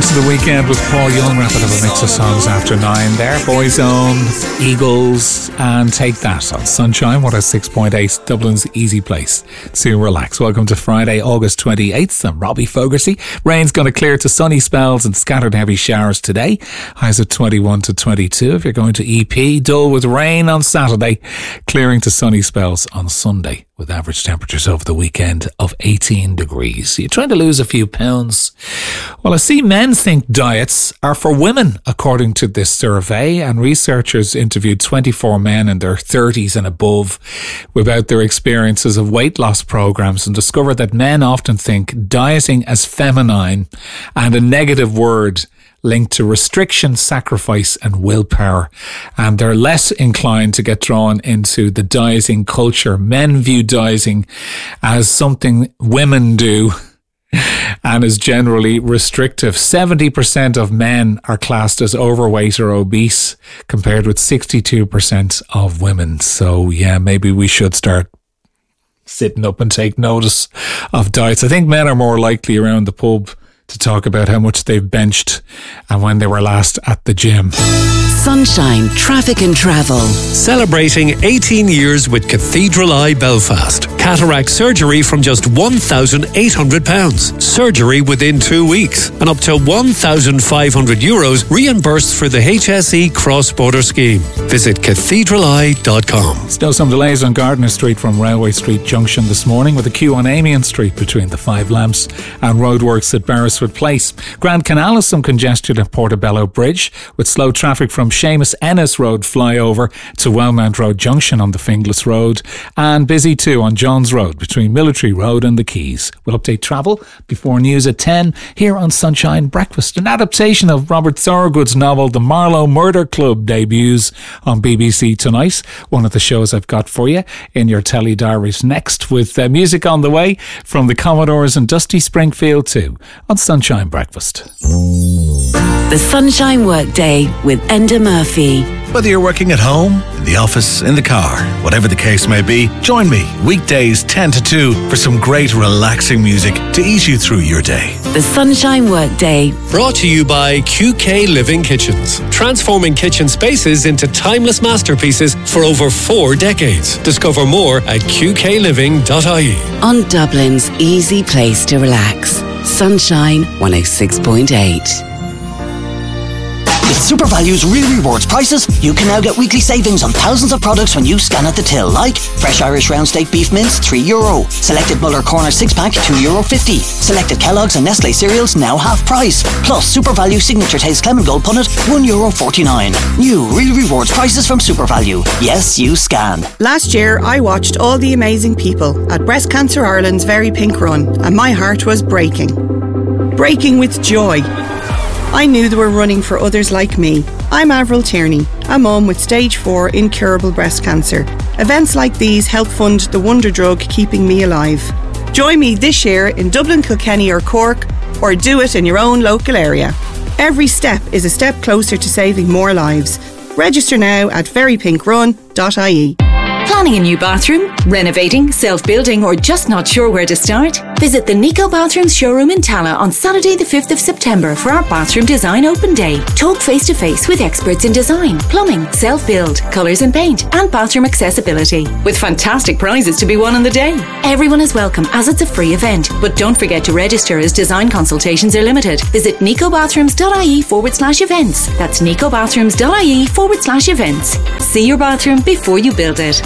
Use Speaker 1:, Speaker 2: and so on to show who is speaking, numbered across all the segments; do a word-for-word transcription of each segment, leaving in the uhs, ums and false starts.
Speaker 1: Dance of the Weekend with Paul Young, wrapping up a mix of songs after nine there. Boyzone, Eagles, and Take That on Sunshine, one oh six point eight, Dublin's easy place to relax. Welcome to Friday, August twenty-eighth. I'm Robbie Fogarty. Rain's going to clear to sunny spells and scattered heavy showers today. Highs at twenty-one to twenty-two. If you're going to E P, dull with rain on Saturday, clearing to sunny spells on Sunday, with average temperatures over the weekend of eighteen degrees. You're trying to lose a few pounds. Well, I see men think diets are for women, according to this survey, and researchers interviewed twenty-four men in their thirties and above about their experiences of weight loss programs and discovered that men often think dieting as feminine and a negative word linked to restriction, sacrifice and willpower. And they're less inclined to get drawn into the dieting culture. Men view dieting as something women do and is generally restrictive. seventy percent of men are classed as overweight or obese, compared with sixty-two percent of women. So yeah, maybe we should start sitting up and take notice of diets. I think men are more likely around the pub to talk about how much they've benched and when they were last at the gym.
Speaker 2: Sunshine, traffic and travel.
Speaker 3: Celebrating eighteen years with Cathedral Eye Belfast. Cataract surgery from just one thousand eight hundred pounds. Surgery within two weeks. And up to one thousand five hundred euros reimbursed for the H S E cross-border scheme. Visit cathedral eye dot com.
Speaker 1: Still some delays on Gardiner Street from Railway Street Junction this morning, with a queue on Amiens Street between the Five Lamps and roadworks at Beresford Place. Grand Canal has some congestion at Portobello Bridge, with slow traffic from Seamus Ennis Road flyover to Wellmount Road Junction on the Finglas Road, and busy too on Johns Road between Military Road and the Quays. We'll update travel before news at ten here on Sunshine Breakfast. An adaptation of Robert Thorogood's novel The Marlowe Murder Club debuts on B B C tonight. One of the shows I've got for you in your telly diaries next, with uh, music on the way from the Commodores and Dusty Springfield too on Sunshine Breakfast.
Speaker 2: The Sunshine Workday with Enda Murphy.
Speaker 4: Whether you're working at home, in the office, in the car, whatever the case may be, join me weekdays ten to two for some great relaxing music to ease you through your day.
Speaker 2: The Sunshine Workday.
Speaker 3: Brought to you by Q K Living Kitchens. Transforming kitchen spaces into timeless masterpieces for over four decades. Discover more at q k living dot i e.
Speaker 2: On Dublin's easy place to relax. Sunshine one oh six point eight.
Speaker 5: With SuperValue's Real Rewards prices, you can now get weekly savings on thousands of products when you scan at the till, like fresh Irish round steak beef mince, three euro. Selected Muller Corner six pack, two euro fifty. Selected Kellogg's and Nestle cereals, now half price. Plus, SuperValue Signature Taste Clement Gold Punnet, one euro forty-nine. New Real Rewards prices from SuperValue. Yes, you scan.
Speaker 6: Last year, I watched all the amazing people at Breast Cancer Ireland's Very Pink Run, and my heart was breaking. Breaking with joy. I knew they were running for others like me. I'm Avril Tierney, a mum with stage four incurable breast cancer. Events like these help fund the wonder drug keeping me alive. Join me this year in Dublin, Kilkenny or Cork, or do it in your own local area. Every step is a step closer to saving more lives. Register now at very pink run dot i e.
Speaker 7: Planning a new bathroom, renovating, self-building, or just not sure where to start? Visit the Nico Bathrooms showroom in Tala on Saturday the fifth of September for our Bathroom Design Open Day. Talk face-to-face with experts in design, plumbing, self-build, colours and paint, and bathroom accessibility, with fantastic prizes to be won on the day. Everyone is welcome as it's a free event, but don't forget to register as design consultations are limited. Visit nicobathrooms.ie forward slash events. That's nicobathrooms.ie forward slash events. See your bathroom before you build it.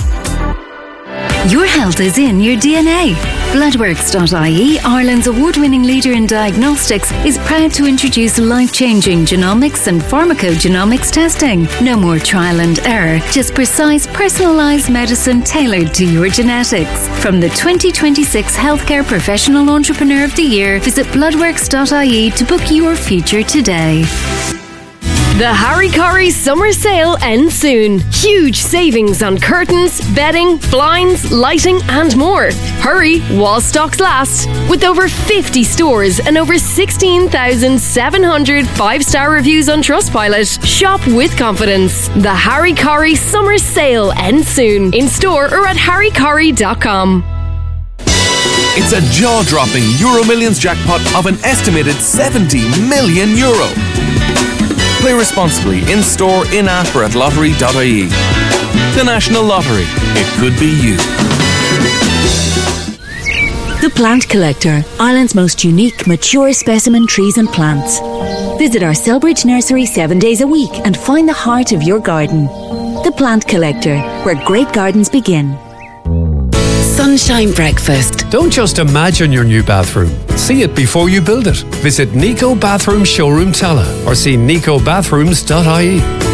Speaker 8: Your health is in your D N A. Bloodworks dot i e, Ireland's award-winning leader in diagnostics, is proud to introduce life-changing genomics and pharmacogenomics testing. No more trial and error, just precise, personalised medicine tailored to your genetics. From the twenty twenty-six Healthcare Professional Entrepreneur of the Year, visit bloodworks dot i e to book your future today.
Speaker 9: The Harry Corrie summer sale ends soon. Huge savings on curtains, bedding, blinds, lighting and more. Hurry while stocks last. With over fifty stores and over sixteen thousand seven hundred five-star reviews on Trustpilot, shop with confidence. The Harry Corrie summer sale ends soon. In store or at harry corrie dot com.
Speaker 10: It's a jaw-dropping Euro Millions jackpot of an estimated seventy million euro. Play responsibly in-store, in-app or at lottery dot I E. The National Lottery. It could be you.
Speaker 11: The Plant Collector, Ireland's most unique, mature specimen trees and plants. Visit our Selbridge nursery seven days a week and find the heart of your garden. The Plant Collector, where great gardens begin.
Speaker 2: Sunshine Breakfast.
Speaker 3: Don't just imagine your new bathroom. See it before you build it. Visit Nico Bathroom Showroom Tala or see nico bathrooms dot I E.